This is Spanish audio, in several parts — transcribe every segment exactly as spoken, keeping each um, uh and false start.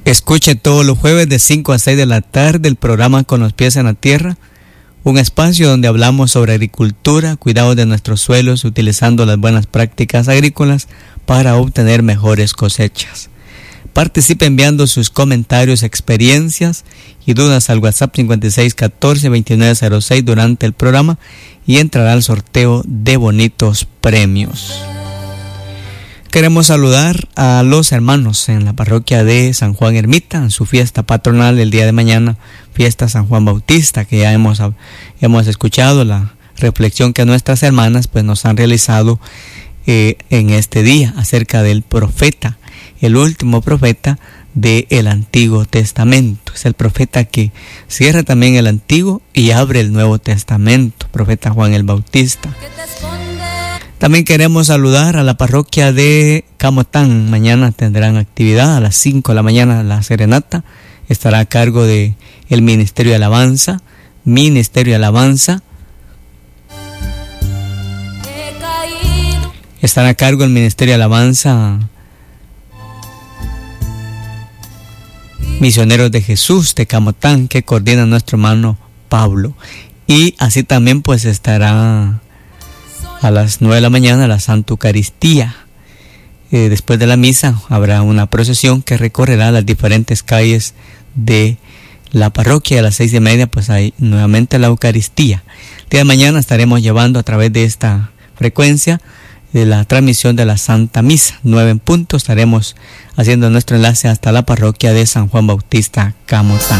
Escuche todos los jueves de cinco a seis de la tarde el programa Con los pies en la tierra, un espacio donde hablamos sobre agricultura, cuidado de nuestros suelos, utilizando las buenas prácticas agrícolas para obtener mejores cosechas. Participe enviando sus comentarios, experiencias y dudas al WhatsApp cincuenta y seis catorce veintinueve cero seis durante el programa y entrará al sorteo de bonitos premios. Queremos saludar a los hermanos en la parroquia de San Juan Ermita, en su fiesta patronal el día de mañana, fiesta San Juan Bautista, que ya hemos, hemos escuchado la reflexión que nuestras hermanas pues nos han realizado eh, en este día acerca del profeta, el último profeta del Antiguo Testamento. Es el profeta que cierra también el Antiguo y abre el Nuevo Testamento, profeta Juan el Bautista. También queremos saludar a la parroquia de Camotán. Mañana tendrán actividad a las cinco de la mañana. La serenata estará a cargo de el Ministerio de Alabanza. Ministerio de Alabanza. Estará a cargo el Ministerio de Alabanza Misioneros de Jesús de Camotán, que coordina nuestro hermano Pablo. Y así también pues estará a las nueve de la mañana la Santa Eucaristía. Eh, después de la misa habrá una procesión que recorrerá las diferentes calles de la parroquia. A las seis y media pues hay nuevamente la Eucaristía. El día de mañana estaremos llevando a través de esta frecuencia de la transmisión de la Santa Misa. Nueve en punto estaremos haciendo nuestro enlace hasta la parroquia de San Juan Bautista, Camotán.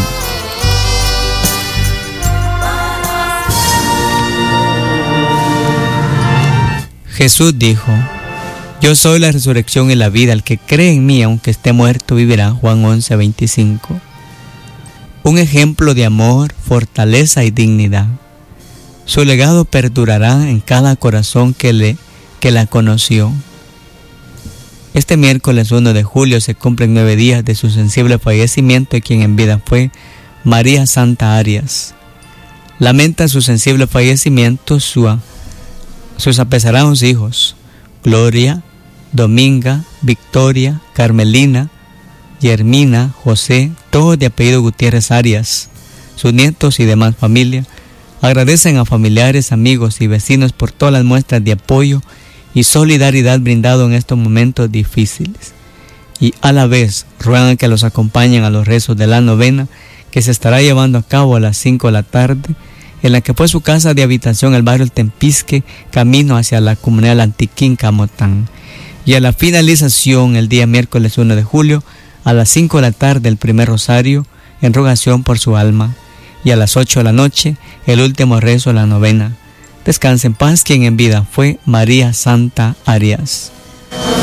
Jesús dijo: yo soy la resurrección y la vida, el que cree en mí, aunque esté muerto, vivirá. Juan once veinticinco. Un ejemplo de amor, fortaleza y dignidad. Su legado perdurará en cada corazón que, le, que la conoció. Este miércoles uno de julio se cumplen nueve días de su sensible fallecimiento, y quien en vida fue María Santa Arias. Lamenta su sensible fallecimiento su sus apesados hijos, Gloria, Dominga, Victoria, Carmelina, Yermina, José, todos de apellido Gutiérrez Arias, sus nietos y demás familia. Agradecen a familiares, amigos y vecinos por todas las muestras de apoyo y solidaridad brindado en estos momentos difíciles. Y a la vez ruegan que los acompañen a los rezos de la novena, que se estará llevando a cabo a las cinco de la tarde, en la que fue su casa de habitación, el barrio El Tempisque, camino hacia la comunidad Antiquín, Camotán. Y a la finalización, el día miércoles uno de julio, a las cinco de la tarde, el primer rosario, en rogación por su alma. Y a las ocho de la noche, el último rezo de la novena. Descanse en paz, quien en vida fue María Santa Arias.